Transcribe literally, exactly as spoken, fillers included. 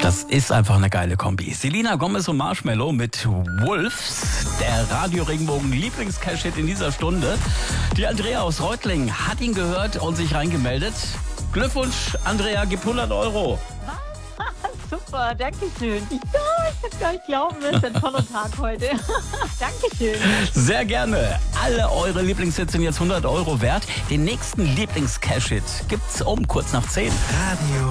Das ist einfach eine geile Kombi. Selena Gomez und Marshmello mit Wolves, der Radio-Regenbogen-Lieblings-Cash-Hit in dieser Stunde. Die Andrea aus Reutlingen hat ihn gehört und sich reingemeldet. Glückwunsch, Andrea, gib hundert Euro. Super, danke schön. Ja, ich kann gar nicht glauben, es ist ein toller Tag heute. Dankeschön. Sehr gerne. Alle eure Lieblingshits sind jetzt hundert Euro wert. Den nächsten Lieblings-Cash-Hit gibt's um kurz nach zehn. Radio